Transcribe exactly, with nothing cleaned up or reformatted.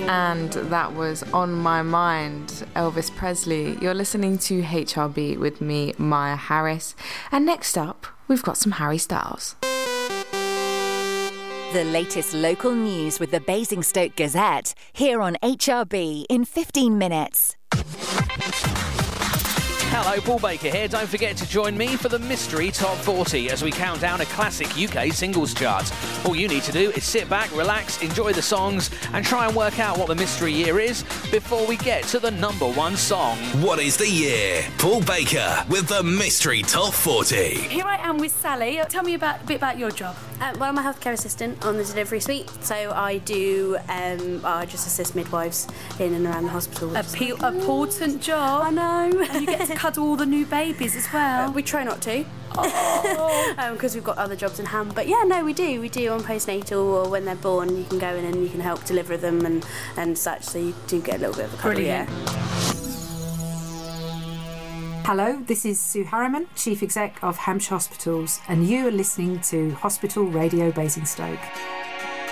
And that was On My Mind, Elvis Presley. You're listening to H R B with me, Maya Harris. And next up, we've got some Harry Styles. The latest local news with the Basingstoke Gazette, here on H R B in fifteen minutes. Hello, Paul Baker here. Don't forget to join me for the Mystery Top forty as we count down a classic U K singles chart. All you need to do is sit back, relax, enjoy the songs and try and work out what the mystery year is before we get to the number one song. What is the year? Paul Baker with the Mystery Top forty. Here I am with Sally. Tell me about, a bit about your job. Uh, well, I'm a healthcare assistant on the delivery suite, so I do, um, I just assist midwives in and around the hospital. A pe- important job. I know. And you get to cuddle all the new babies as well. Uh, we try not to. Oh. Because um, we've got other jobs in hand. But yeah, no, we do. We do on postnatal or when they're born. You can go in and you can help deliver them and, and such, so you do get a little bit of a cuddle. Brilliant. Yeah. Hello, this is Sue Harriman, Chief Exec of Hampshire Hospitals, and you are listening to Hospital Radio Basingstoke.